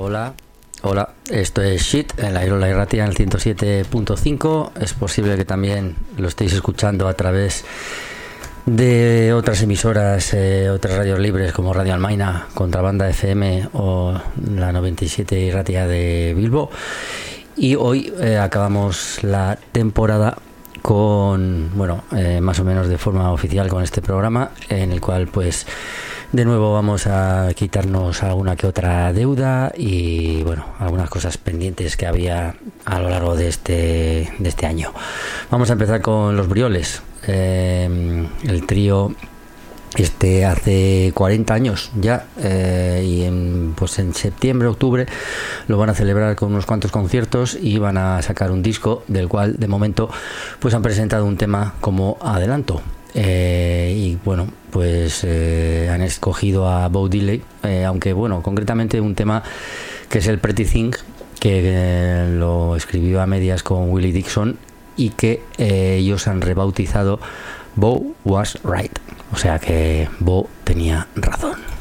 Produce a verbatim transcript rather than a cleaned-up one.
Hola, hola, esto es Shit en la Irola Irratia en el ciento siete punto cinco. Es posible que también lo estéis escuchando a través de otras emisoras, eh, otras radios libres como Radio Almaina, Contrabanda F M o la noventa y siete Irratia de Bilbo. Y hoy eh, acabamos la temporada con, bueno, eh, más o menos de forma oficial con este programa, en el cual pues de nuevo vamos a quitarnos alguna que otra deuda y bueno, algunas cosas pendientes que había a lo largo de este, de este año. Vamos a empezar con Los Brioles, eh, el trío este hace cuarenta años ya, eh, y en, pues en septiembre, octubre lo van a celebrar con unos cuantos conciertos y van a sacar un disco del cual de momento pues han presentado un tema como adelanto. Eh, y bueno, pues eh, han escogido a Bo Diddley, eh, aunque bueno, concretamente un tema que es el Pretty Thing, que eh, lo escribió a medias con Willie Dixon y que eh, ellos han rebautizado Bo Was Right, o sea que Bo tenía razón.